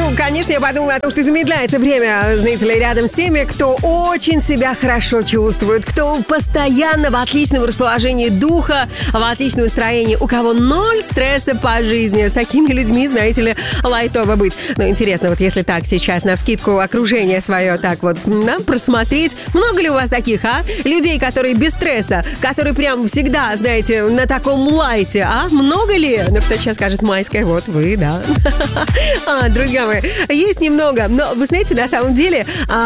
конечно, я подумала о том, что замедляется время, знаете ли, рядом с теми, кто очень себя хорошо чувствует, кто постоянно в отличном расположении духа, в отличном настроении, у кого 0 стресса по жизни. С такими людьми, знаете ли, лайтово быть. Но интересно, вот если так сейчас навскидку окружение свое так вот просмотреть, много ли у вас таких, людей, которые без стресса, которые прям всегда, знаете, на таком лайте, Много ли? Ну, кто сейчас скажет майская, вот вы, да. Друзья мои, есть немного, но вы знаете, на самом деле,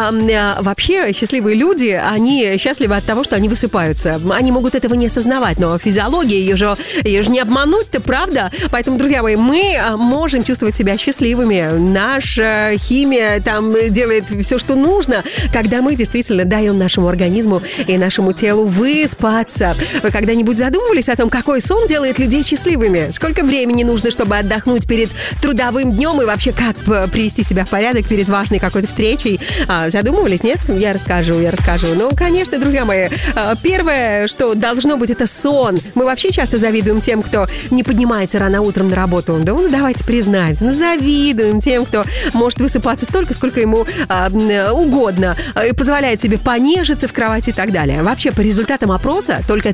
вообще счастливые люди, они счастливы от того, что они высыпаются. Они могут этого не осознавать, но физиология, ее же не обмануть-то, правда? Поэтому, друзья мои, мы можем чувствовать себя счастливыми. Наша химия там делает все, что нужно, когда мы действительно даем нашему организму и нашему телу выспаться. Вы когда-нибудь задумывались о том, какой сон делает людей счастливыми? Сколько времени нужно, чтобы отдохнуть перед трудовым днем и вообще как привести себя в порядок перед важной какой-то встречей? Задумывались, нет? Я расскажу. Ну, конечно, друзья мои, первое, что должно быть, это сон. Мы вообще часто завидуем тем, кто не поднимается рано утром на работу. Да, ну, давайте признаемся. Завидуем тем, кто может высыпаться столько, сколько ему угодно, и позволяет себе понежиться в кровати и так далее. Вообще, по результатам опроса, только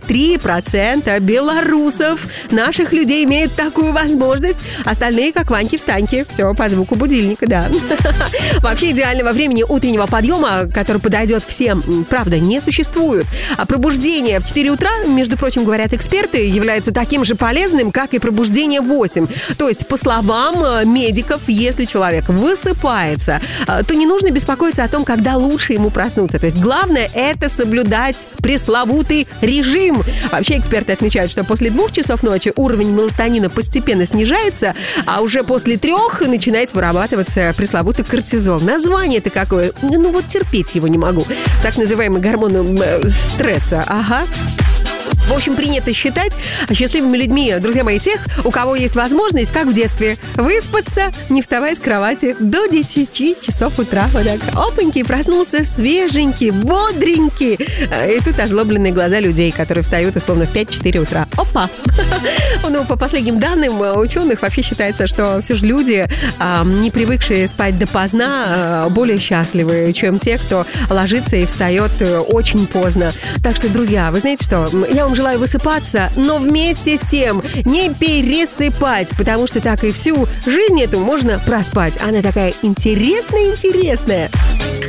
3% белорусов, наших людей, имеют такую возможность. Остальные, как Ваньки-встаньки, все по звуку будильника, да. Вообще идеального времени утреннего подъема, который подойдет всем, правда, не существует. А пробуждение в 4 утра, между прочим, говорят эксперты, является таким же полезным, как и пробуждение в 8. То есть, по словам медиков, если человек высыпается, то не нужно беспокоиться о том, когда лучше ему проснуться. То есть, главное — это соблюдать пресловутый режим. Вообще, эксперты отмечают, что после 2 часов ночи уровень мелатонина постепенно снижается, а уже после 3 начинает вырабатываться пресловутый кортизол. Название-то какое? Ну вот терпеть его не могу. Так называемый гормон стресса. Ага. В общем, принято считать счастливыми людьми, друзья мои, тех, у кого есть возможность, как в детстве, выспаться, не вставая с кровати до 10 часов утра. Вот так, опаньки, проснулся свеженький, бодренький. И тут озлобленные глаза людей, которые встают, условно, в 5-4 утра. Опа! Ну, по последним данным ученых, вообще считается, что все же люди, не привыкшие спать допоздна, более счастливы, чем те, кто ложится и встает очень поздно. Так что, друзья, вы знаете что? Я вам желаю высыпаться, но вместе с тем не пересыпать, потому что так и всю жизнь эту можно проспать. Она такая интересная.